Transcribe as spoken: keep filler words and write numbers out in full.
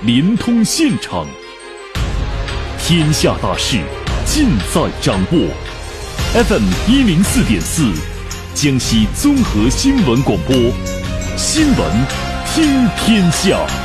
联通现场，天下大事尽在掌握。F M 一零四点四，江西综合新闻广播，新闻听天下。